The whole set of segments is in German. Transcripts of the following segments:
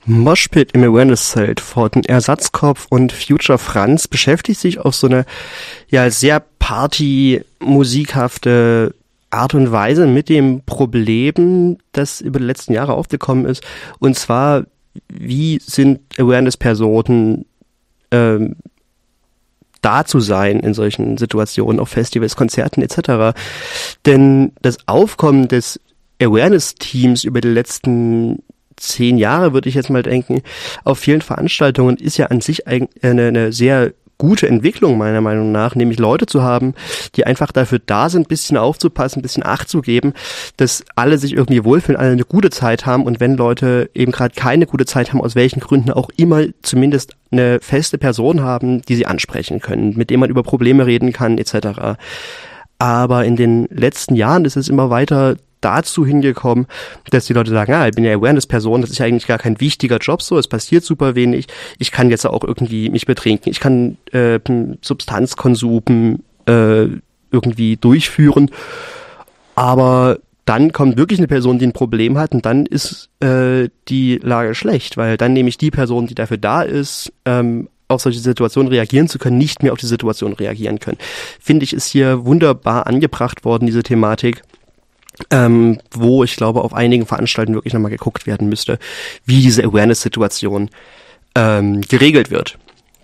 Moshpit im Awareness-Zelt von Ersatzkopf und Future Franz beschäftigt sich auf so eine sehr party-musikhafte Art und Weise mit dem Problem, das über die letzten Jahre aufgekommen ist. Und zwar, wie sind Awareness-Personen da zu sein in solchen Situationen, auf Festivals, Konzerten etc. Denn das Aufkommen des Awareness-Teams über die letzten 10 Jahre, würde ich jetzt mal denken, auf vielen Veranstaltungen ist ja an sich eine sehr gute Entwicklung meiner Meinung nach, nämlich Leute zu haben, die einfach dafür da sind, ein bisschen aufzupassen, ein bisschen Acht zu geben, dass alle sich irgendwie wohlfühlen, alle eine gute Zeit haben und wenn Leute eben gerade keine gute Zeit haben, aus welchen Gründen auch immer, zumindest eine feste Person haben, die sie ansprechen können, mit dem man über Probleme reden kann etc. Aber in den letzten Jahren ist es immer weiter dazu hingekommen, dass die Leute sagen, ich bin ja Awareness-Person, das ist ja eigentlich gar kein wichtiger Job so, es passiert super wenig, ich kann jetzt auch irgendwie mich betrinken, ich kann Substanzkonsum irgendwie durchführen, aber dann kommt wirklich eine Person, die ein Problem hat und dann ist die Lage schlecht, weil dann nämlich die Person, die dafür da ist, auf solche Situationen reagieren zu können, nicht mehr auf die Situation reagieren können. Finde ich, ist hier wunderbar angebracht worden, diese Thematik. Wo ich glaube, auf einigen Veranstaltungen wirklich nochmal geguckt werden müsste, wie diese Awareness-Situation geregelt wird.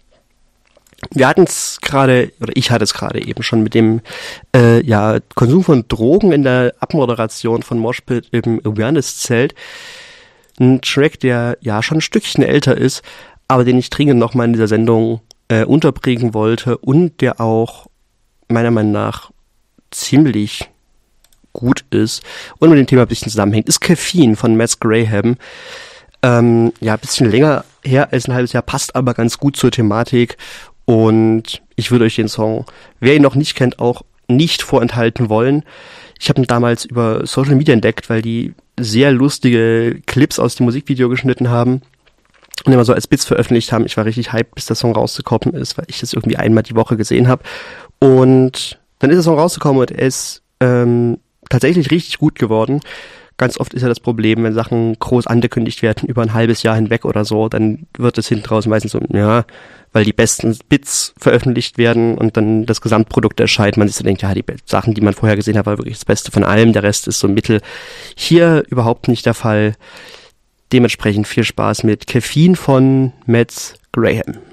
Wir hatten es gerade, oder ich hatte es gerade eben schon mit dem Konsum von Drogen in der Abmoderation von Moshpit im Awareness-Zelt. Ein Track, der ja schon ein Stückchen älter ist, aber den ich dringend nochmal in dieser Sendung unterbringen wollte und der auch meiner Meinung nach ziemlich gut ist und mit dem Thema ein bisschen zusammenhängt, ist Caffeine von Matt Graham. Ein bisschen länger her als ein halbes Jahr, passt aber ganz gut zur Thematik und ich würde euch den Song, wer ihn noch nicht kennt, auch nicht vorenthalten wollen. Ich habe ihn damals über Social Media entdeckt, weil die sehr lustige Clips aus dem Musikvideo geschnitten haben und immer so als Bits veröffentlicht haben. Ich war richtig hyped, bis der Song rausgekommen ist, weil ich das irgendwie einmal die Woche gesehen habe. Und dann ist der Song rausgekommen und er ist tatsächlich richtig gut geworden. Ganz oft ist ja das Problem, wenn Sachen groß angekündigt werden, über ein halbes Jahr hinweg oder so, dann wird es hinten raus meistens so, weil die besten Bits veröffentlicht werden und dann das Gesamtprodukt erscheint. Man sich so denkt, die Sachen, die man vorher gesehen hat, war wirklich das Beste von allem, der Rest ist so Mittel. Hier überhaupt nicht der Fall. Dementsprechend viel Spaß mit Caffeine von Matt Graham.